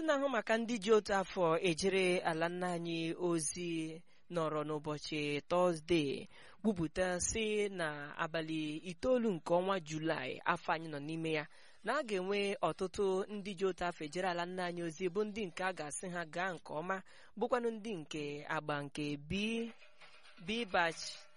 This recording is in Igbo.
na-ahụ maka ndị ji otu afọ ejere ala nna anyị ozi nọrọ n'ụbọchị Tọzdee kwupụta sị na abalị 9 nke ọnwa Julaị afọ anyị nọ n'ime ya na a ga-enwe ọtụtụ ndị ji otu afọ ejere ala nna anyị ozi bụ ndị nke a ga-asị ha gaa nke ọma bụkwanụ ndị nke agba nke B batch